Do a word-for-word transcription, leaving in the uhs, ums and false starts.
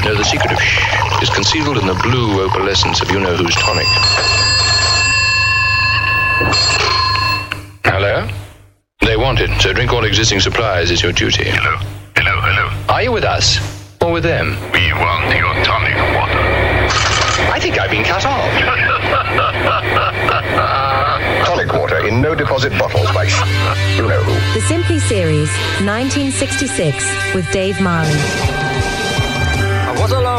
know, the secret of shh is concealed in the blue opalescence of you-know-who's tonic. Hello? They want it, so drink all existing supplies is your duty. Hello? Hello, hello. Are you with us? Or with them? We want your tonic water. I think I've been cut off. Tonic water in no-deposit bottles by Sh... You know who. The Simply Series, nineteen sixty-six, with Dave Marley. What a long